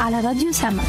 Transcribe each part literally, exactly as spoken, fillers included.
على راديو سما.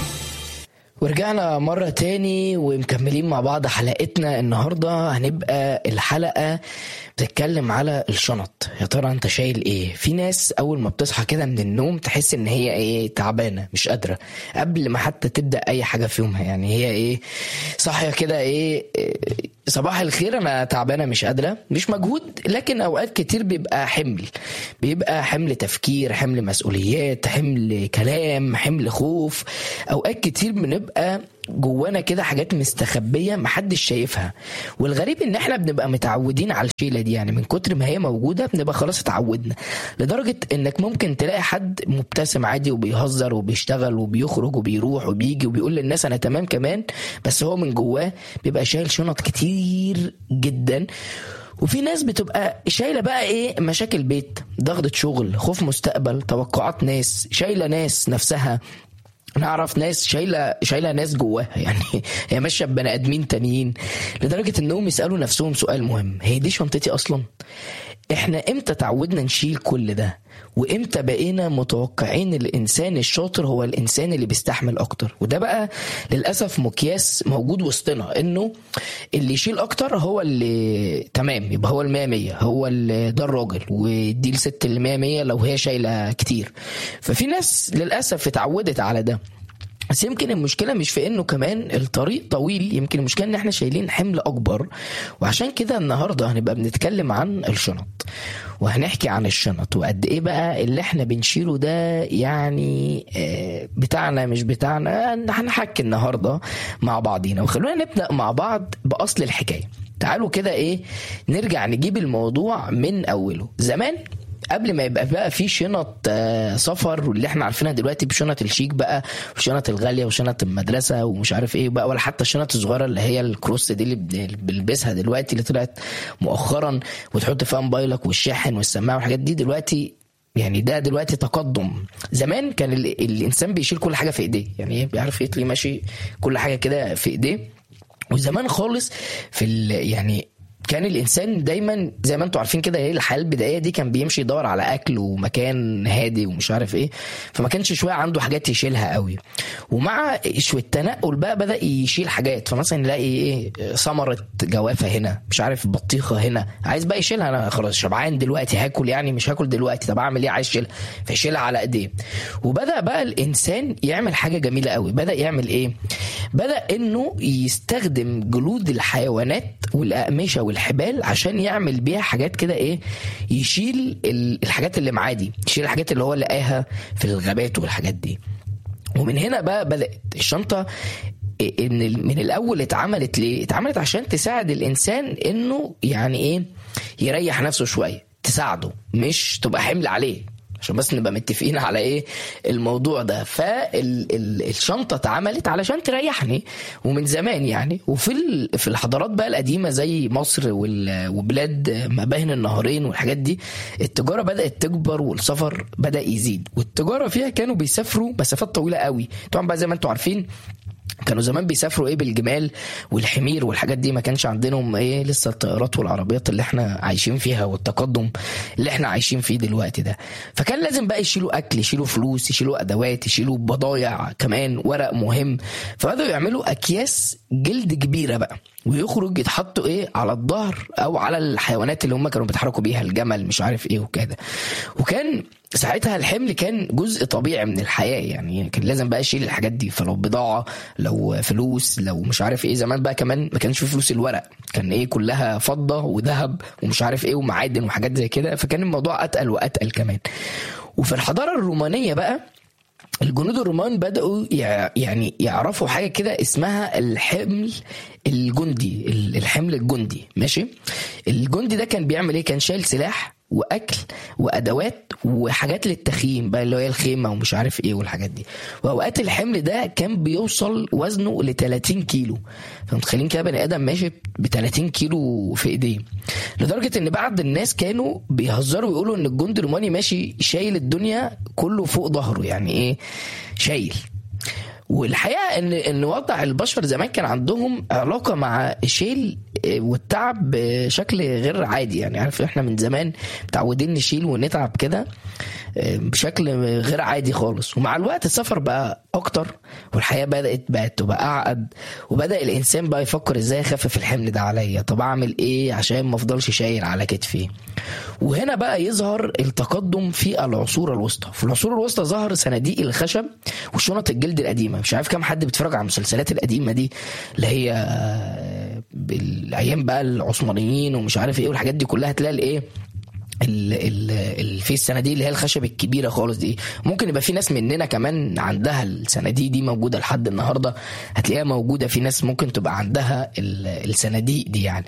ورجعنا مرة تاني ومكملين مع بعض حلقتنا. النهاردة هنبقى الحلقة بتتكلم على الشنط. يا ترى انت شايل ايه؟ في ناس اول ما بتصحى كده من النوم تحس ان هي ايه، تعبانة مش قادرة قبل ما حتى تبدأ اي حاجة في يومها. يعني هي ايه، صاحية كده ايه, إيه صباح الخير انا تعبانة مش قادرة، مش مجهود، لكن اوقات كتير بيبقى حمل بيبقى حمل تفكير، حمل مسؤوليات، حمل كلام، حمل خوف. اوقات كتير بنبقى جوانا كده حاجات مستخبية محدش شايفها. والغريب ان احنا بنبقى متعودين على الشيلة دي، يعني من كتر ما هي موجودة بنبقى خلاص اتعودنا، لدرجة انك ممكن تلاقي حد مبتسم عادي وبيهزر وبيشتغل وبيخرج وبيروح وبيجي وبيقول للناس انا تمام كمان، بس هو من جواه بيبقى شايل شنط كتير جدا. وفي ناس بتبقى شايلة بقى ايه، مشاكل بيت، ضغط شغل، خوف مستقبل، توقعات ناس، شايلة ناس نفسها. نعرف ناس شايله شايله ناس جواها، يعني هي ماشيه ببني ادمين تانيين، لدرجه انهم يسالوا نفسهم سؤال مهم: هي دي شنطتي اصلا؟ احنا امتى تعودنا نشيل كل ده؟ وامتى بقينا متوقعين الانسان الشاطر هو الانسان اللي بيستحمل اكتر؟ وده بقى للاسف مقياس موجود وسطنا، انه اللي يشيل اكتر هو اللي تمام، يبقى هو المية مية، هو اللي ده الراجل، ودي الست اللي مية مية لو هي شايله كتير. ففي ناس للاسف اتعودت على ده. بس يمكن المشكلة مش في انه كمان الطريق طويل، يمكن المشكلة ان احنا شايلين حمل اكبر. وعشان كده النهاردة هنبقى بنتكلم عن الشنط، وهنحكي عن الشنط وقد ايه بقى اللي احنا بنشيله ده يعني بتاعنا مش بتاعنا. هنحكي النهاردة مع بعضينا، وخلونا نبدأ مع بعض بأصل الحكاية. تعالوا كده ايه، نرجع نجيب الموضوع من اوله. زمان قبل ما يبقى بقى في شنط سفر واللي احنا عارفينها دلوقتي بشنط الشيك بقى، وشنط الغاليه، وشنط المدرسه، ومش عارف ايه بقى، ولا حتى الشنط الصغيره اللي هي الكروس دي اللي بنلبسها دلوقتي، اللي طلعت مؤخرا وتحط فيها موبايلك والشاحن والسماعه والحاجات دي. دلوقتي يعني ده دلوقتي تقدم. زمان كان الانسان بيشيل كل حاجه في ايديه، يعني بيعرف يطلي ماشي كل حاجه كده في ايديه. وزمان خالص في يعني كان الانسان دايما زي ما انتوا عارفين كده، ايه الحياه البدائيه دي، كان بيمشي يدور على اكل ومكان هادي ومش عارف ايه، فما كانش شويه عنده حاجات يشيلها قوي. ومع شويه التنقل بقى بدا يشيل حاجات، فمثلا يلاقي ايه، ثمره جوافه هنا، مش عارف بطيخه هنا، عايز بقى يشيلها. انا خلاص شبعان دلوقتي، هاكل يعني مش هاكل دلوقتي، طب اعمل ايه، عايز يشيلها، فيشيلها على ايديه. وبدا بقى الانسان يعمل حاجه جميله قوي. بدا يعمل ايه؟ بدا انه يستخدم جلود الحيوانات والاقمشه والحبال عشان يعمل بيها حاجات كده، ايه، يشيل الحاجات اللي معاه دي، يشيل الحاجات اللي هو لقاها في الغابات والحاجات دي. ومن هنا بقى بدأت الشنطة. ان من الاول اتعملت ليه؟ اتعملت عشان تساعد الانسان انه يعني ايه، يريح نفسه شوية، تساعده، مش تبقى حمل عليه، عشان بس نبقى متفقين على ايه الموضوع ده. فالشنطه اتعملت علشان تريحني ومن زمان يعني. وفي في الحضارات بقى القديمه زي مصر وبلاد ما بين النهرين والحاجات دي، التجاره بدات تكبر والسفر بدا يزيد، والتجاره فيها كانوا بيسافروا مسافات طويله قوي. طبعا بقى زي ما انتوا عارفين كانوا زمان بيسافروا ايه بالجمال والحمير والحاجات دي، ما كانش عندهم ايه لسه الطائرات والعربيات اللي احنا عايشين فيها والتقدم اللي احنا عايشين فيه دلوقتي ده. فكان لازم بقى يشيلوا اكل، يشيلوا فلوس، يشيلوا ادوات، يشيلوا بضايع كمان، ورق مهم. فبدأوا يعملوا اكياس جلد كبيرة بقى، ويخرج يتحطوا ايه على الظهر او على الحيوانات اللي هم كانوا بيتحركوا بيها، الجمل مش عارف ايه وكده. وكان ساعتها الحمل كان جزء طبيعي من الحياة، يعني كان لازم بقى يشيل الحاجات دي. فلو بضاعة، لو فلوس، لو مش عارف ايه. زمان بقى كمان ما كانش في فلوس الورق، كان ايه كلها فضة وذهب ومش عارف ايه ومعادن وحاجات زي كده، فكان الموضوع اتقل واتقل كمان. وفي الحضارة الرومانية بقى الجنود الرومان بدأوا يعني يعرفوا حاجة كده اسمها الحمل الجندي. الحمل الجندي ماشي. الجندي ده كان بيعمل ايه؟ كان شايل سلاح واكل وادوات وحاجات للتخييم بقى، اللي هي الخيمه ومش عارف ايه والحاجات دي. واوقات الحمل ده كان بيوصل وزنه ل ثلاثين كيلو. فمتخيلين كده بني ادم ماشي ب ثلاثين كيلو في ايديه، لدرجه ان بعض الناس كانوا بيهزروا ويقولوا ان الجندي الروماني ماشي شايل الدنيا كله فوق ظهره، يعني ايه شايل. والحقيقه ان ان وضع البشر زمان كان عندهم علاقه مع الشيل والتعب بشكل غير عادي. يعني عارف احنا من زمان متعودين نشيل ونتعب كده، بشكل غير عادي خالص. ومع الوقت السفر بقى اكتر والحياه بدات بقت تبقى اعقد، وبدا الانسان بقى يفكر ازاي اخفف الحمل ده عليا، طب اعمل ايه عشان ما افضلش شايل على كتفي. وهنا بقى يظهر التقدم في العصور الوسطى. في العصور الوسطى ظهر صناديق الخشب وشنط الجلد القديمه. مش عارف كم حد بيتفرج على المسلسلات القديمه دي اللي هي بالايام بقى العثمانيين ومش عارف ايه والحاجات دي كلها، تلاقي الايه في الصناديق اللي هي الخشب الكبيره خالص دي. ممكن يبقى في ناس مننا كمان عندها الصناديق دي موجوده لحد النهارده، هتلاقيها موجوده في ناس ممكن تبقى عندها الصناديق دي يعني.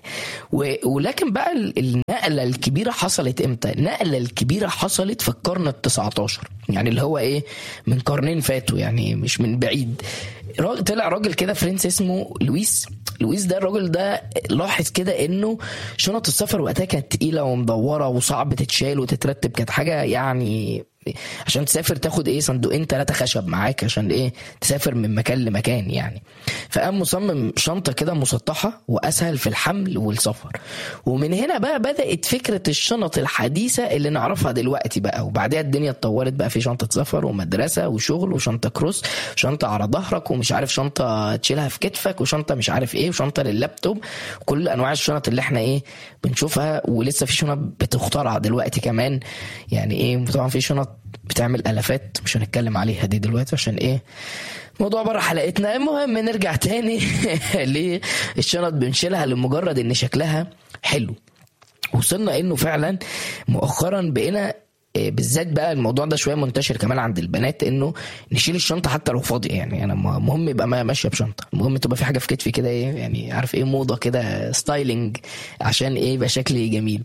ولكن بقى النقله الكبيره حصلت امتى؟ النقله الكبيره حصلت في القرن التسعتاشر، يعني اللي هو ايه من قرنين فاتوا يعني مش من بعيد. طلع راجل كده فرنسي اسمه لويس لويس ده الراجل ده لاحظ كده انه شنط السفر وقتها كانت تقيله ومدوره وصعب تتشال وتترتب. كانت حاجه يعني عشان تسافر تاخد ايه صندوقين ثلاثه خشب معاك عشان ايه تسافر من مكان لمكان يعني. فقام مصمم شنطه كده مسطحه واسهل في الحمل والسفر. ومن هنا بقى بدات فكره الشنط الحديثه اللي نعرفها دلوقتي بقى. وبعدها الدنيا اتطورت بقى في شنطه سفر ومدرسه وشغل وشنطه كروس وشنطه على ظهرك ومش عارف شنطه تشيلها في كتفك وشنطه مش عارف ايه وشنطه لللابتوب وكل انواع الشنط اللي احنا ايه بنشوفها. ولسه في شنط بتخترع دلوقتي كمان يعني ايه. طبعا في شنط بتعمل ألفات مش هنتكلم عليها دي دلوقتي عشان ايه موضوع برا حلقتنا. المهم نرجع تاني للشنط بنشيلها لمجرد ان شكلها حلو. وصلنا انه فعلا مؤخرا بقينا بالذات بقى الموضوع ده شويه منتشر كمان عند البنات انه نشيل الشنطه حتى لو فاضيه. يعني انا مهم يبقى ماشيه بشنطه، المهم تبقى في حاجه في كتفي كده ايه يعني عارف ايه موضه كده ستايلينج عشان ايه يبقى شكلي جميل.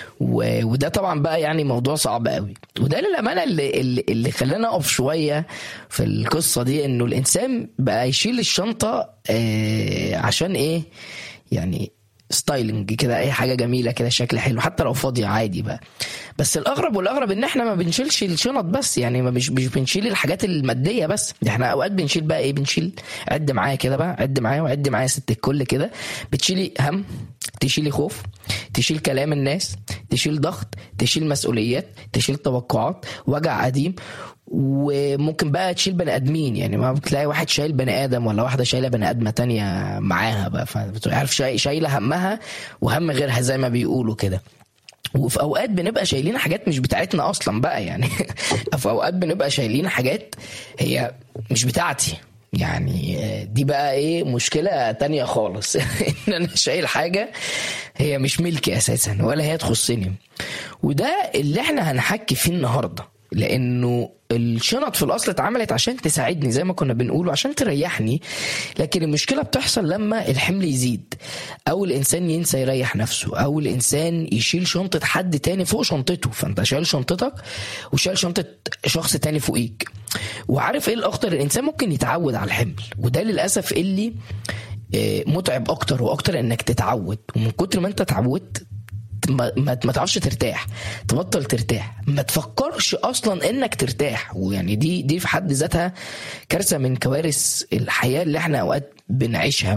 وده طبعا بقى يعني موضوع صعب قوي. وده للامانه اللي اللي, اللي خلانا اقف شويه في القصه دي انه الانسان بقى يشيل الشنطه آه عشان ايه يعني ستايلينج كده اي حاجه جميله كده شكل حلو حتى لو فاضيه عادي بقى. بس الاغرب والاغرب ان احنا ما بنشيلش الشنط بس يعني ما مش بنشيل الحاجات الماديه بس. احنا اوقات بنشيل بقى ايه بنشيل عد معايا كده بقى عد معايا وعد معايا ست الكل كده. بتشيلي هم، تشيلي خوف، تشيل كلام الناس، تشيل ضغط، تشيل مسؤوليات، تشيل توقعات، وجع قديم. وممكن بقى تشيل بني ادمين يعني ما بتلاقي واحد شايل بني ادم ولا واحده شايله بني ادمه تانية معاها بقى فبتعرف شايله همها وهم غيرها زي ما بيقولوا كده. وفي اوقات بنبقى شايلين حاجات مش بتاعتنا اصلا بقى يعني في اوقات بنبقى شايلين حاجات هي مش بتاعتي يعني. دي بقى ايه مشكلة تانية خالص ان انا شايل حاجة هي مش ملكي اساسا ولا هي تخصني. وده اللي احنا هنحكي فيه النهاردة لانه الشنط في الاصل اتعملت عشان تساعدني زي ما كنا بنقوله عشان تريحني. لكن المشكلة بتحصل لما الحمل يزيد او الانسان ينسى يريح نفسه او الانسان يشيل شنطة حد تاني فوق شنطته. فانت شايل شنطتك وشايل شنطة شخص تاني فوقيك. وعارف ايه الاخطر؟ الانسان ممكن يتعود على الحمل وده للاسف اللي متعب اكتر واكتر انك تتعود. ومن كتر ما انت اتعودت ما ما تعرفش ترتاح، تبطل ترتاح، ما تفكرش اصلا انك ترتاح. ويعني دي دي في حد ذاتها كارثه من كوارث الحياه اللي احنا اوقات بنعيشها.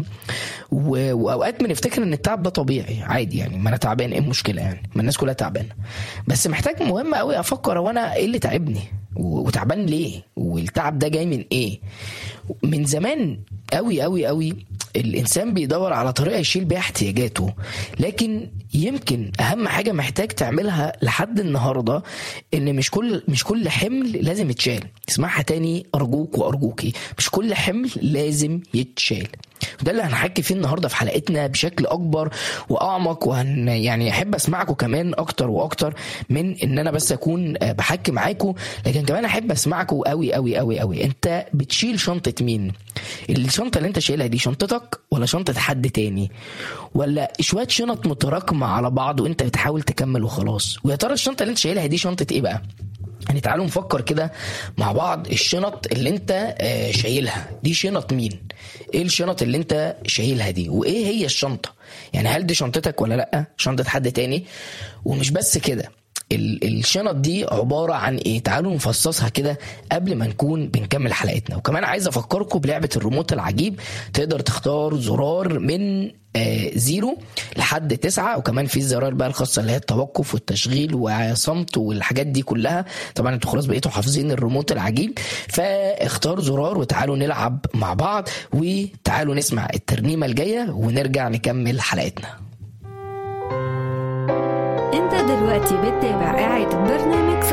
واوقات بنفتكر ان التعب ده طبيعي عادي يعني ما انا تعبان ايه المشكله يعني ما الناس كلها تعبانه. بس محتاج مهم قوي افكر وانا ايه اللي تعبني وتعبان ليه والتعب ده جاي من ايه. من زمان قوي قوي قوي الانسان بيدور على طريقه يشيل بيها احتياجاته. لكن يمكن اهم حاجه محتاج تعملها لحد النهارده ان مش كل مش كل حمل لازم يتشال. اسمعها تاني ارجوك وارجوكي، مش كل حمل لازم يتشال. وده اللي هنحكي فيه النهارده في حلقتنا بشكل اكبر واعمق. وهن يعني احب اسمعكم كمان اكتر واكتر من ان انا بس اكون بحكي معاكم، لكن كمان احب اسمعكم قوي قوي قوي قوي. انت بتشيل شنطه مين؟ الشنطه اللي انت شايلها دي شنطتك ولا شنطه حد تاني ولا شويه شنط متراكمه على بعض وانت بتحاول تكمل وخلاص؟ ويا ترى الشنطه اللي انت شايلها دي شنطه ايه بقى؟ يعني تعالوا نفكر كده مع بعض. الشنط اللي انت شايلها دي شنط مين؟ ايه الشنط اللي انت شايلها دي وايه هي الشنطه؟ يعني هل دي شنطتك ولا لا شنطه حد تاني؟ ومش بس كده، ال الشنط دي عبارة عن ايه؟ تعالوا نفصصها كده قبل ما نكون بنكمل حلقتنا. وكمان عايز افكركم بلعبة الريموت العجيب، تقدر تختار زرار من آه زيرو لحد تسعة، وكمان في الزرار بقى الخاصة اللي هي التوقف والتشغيل وصمت والحاجات دي كلها. طبعا انتوا خلاص بقيتوا حافظين الريموت العجيب، فاختار زرار وتعالوا نلعب مع بعض، وتعالوا نسمع الترنيمة الجاية ونرجع نكمل حلقتنا. انت دلوقتي بتتابع إعادة برنامج